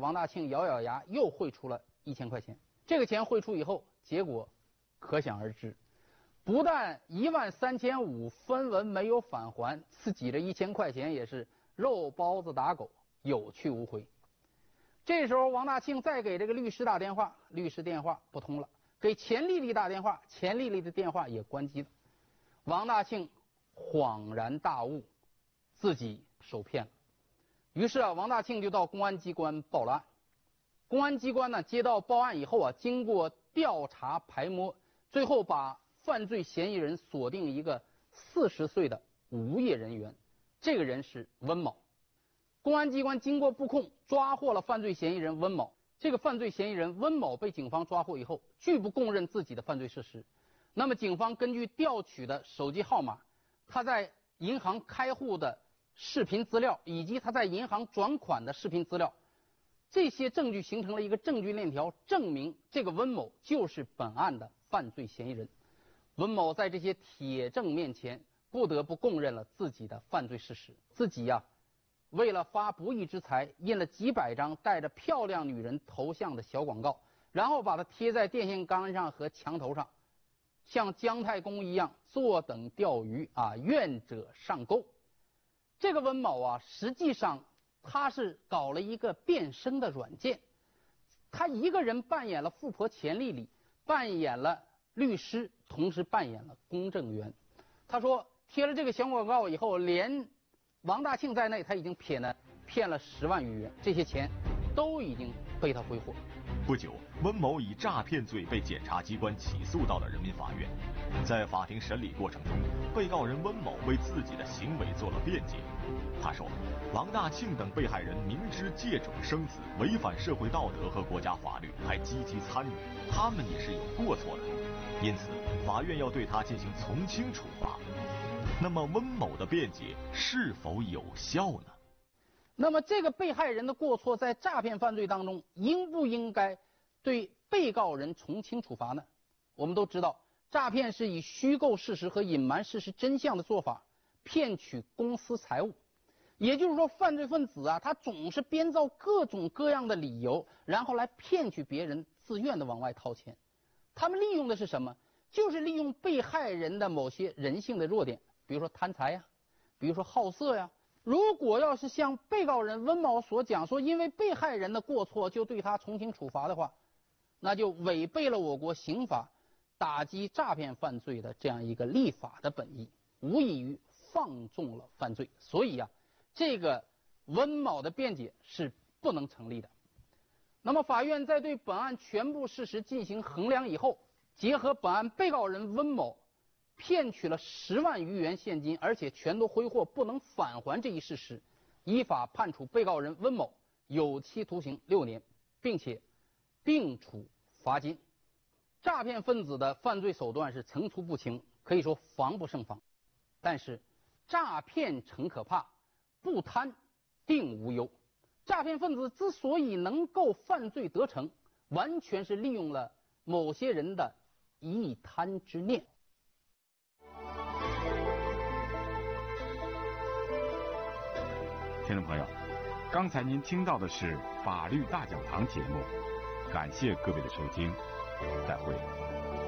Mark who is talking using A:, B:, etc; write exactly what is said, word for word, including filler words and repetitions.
A: 王大庆咬咬牙又汇出了一千块钱。这个钱汇出以后，结果可想而知，不但一万三千五分文没有返还，自己这一千块钱也是肉包子打狗，有去无回。这时候王大庆再给这个律师打电话，律师电话不通了；给钱丽丽打电话，钱丽丽的电话也关机了。王大庆恍然大悟，自己受骗了。于是啊，王大庆就到公安机关报了案。公安机关呢接到报案以后啊，经过调查排摸，最后把犯罪嫌疑人锁定一个四十岁的无业人员，这个人是温某。公安机关经过布控，抓获了犯罪嫌疑人温某。这个犯罪嫌疑人温某被警方抓获以后，拒不供认自己的犯罪事实。那么警方根据调取的手机号码，他在银行开户的视频资料，以及他在银行转款的视频资料，这些证据形成了一个证据链条，证明这个温某就是本案的犯罪嫌疑人。温某在这些铁证面前，不得不供认了自己的犯罪事实。自己呀、啊，为了发不义之财，印了几百张带着漂亮女人头像的小广告，然后把它贴在电线杆上和墙头上，像姜太公一样坐等钓鱼啊，愿者上钩。这个温某啊，实际上他是搞了一个变声的软件，他一个人扮演了富婆钱丽丽，扮演了律师，同时扮演了公证员。他说贴了这个小广告以后，连王大庆在内，他已经骗了骗了十万余元，这些钱都已经被他挥霍。
B: 不久，温某以诈骗罪被检察机关起诉到了人民法院。在法庭审理过程中，被告人温某为自己的行为做了辩解。他说，王大庆等被害人明知借种生子违反社会道德和国家法律，还积极参与，他们也是有过错的，因此法院要对他进行从轻处罚。那么温某的辩解是否有效呢？
A: 那么这个被害人的过错在诈骗犯罪当中应不应该对被告人从轻处罚呢？我们都知道，诈骗是以虚构事实和隐瞒事实真相的做法骗取公私财物。也就是说，犯罪分子啊，他总是编造各种各样的理由，然后来骗取别人，自愿的往外掏钱。他们利用的是什么？就是利用被害人的某些人性的弱点，比如说贪财呀，比如说好色呀。如果要是像被告人温某所讲说，因为被害人的过错就对他从轻处罚的话，那就违背了我国刑法打击诈骗犯罪的这样一个立法的本意，无异于放纵了犯罪。所以啊，这个温某的辩解是不能成立的。那么法院在对本案全部事实进行衡量以后，结合本案被告人温某骗取了十万余元现金，而且全都挥霍不能返还这一事实，依法判处被告人温某有期徒刑六年，并且并处罚金。诈骗分子的犯罪手段是层出不穷，可以说防不胜防。但是诈骗诚可怕，不贪定无忧。诈骗分子之所以能够犯罪得逞，完全是利用了某些人的一贪之念。
C: 听众朋友，刚才您听到的是法律大讲堂节目，感谢各位的收听，再会。